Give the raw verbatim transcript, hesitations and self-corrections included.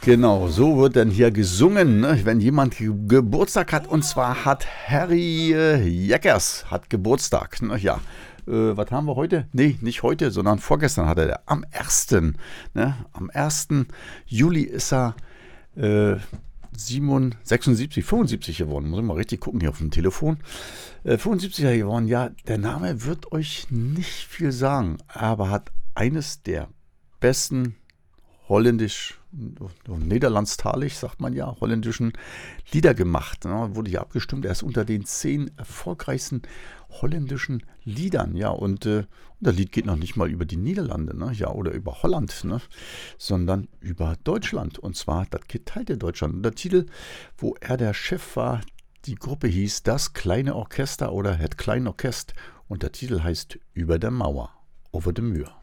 Genau, so wird dann hier gesungen, ne? Wenn jemand Ge Geburtstag hat. Und zwar hat Harry äh, Jeckers hat Geburtstag. Ne? Ja, äh, was haben wir heute? Nee, nicht heute, sondern vorgestern hatte er. Am ersten Ne? Am ersten Juli ist er äh, siebenund, sechsundsiebzig, fünfundsiebzig geworden. Muss ich mal richtig gucken hier auf dem Telefon. Äh, fünfundsiebziger geworden. Ja, der Name wird euch nicht viel sagen, aber hat eines der besten holländisch, niederlandstalig, sagt man ja, holländischen Lieder gemacht. Ne? Wurde ja abgestimmt, er ist unter den zehn erfolgreichsten holländischen Liedern. Ja, und, äh, und das Lied geht noch nicht mal über die Niederlande, ne? Ja, oder über Holland, ne? Sondern über Deutschland. Und zwar das geteilte Deutschland. Und der Titel, wo er der Chef war, die Gruppe hieß Das kleine Orchester oder Het Klein Orkest. Und der Titel heißt Über der Mauer, over the Muur.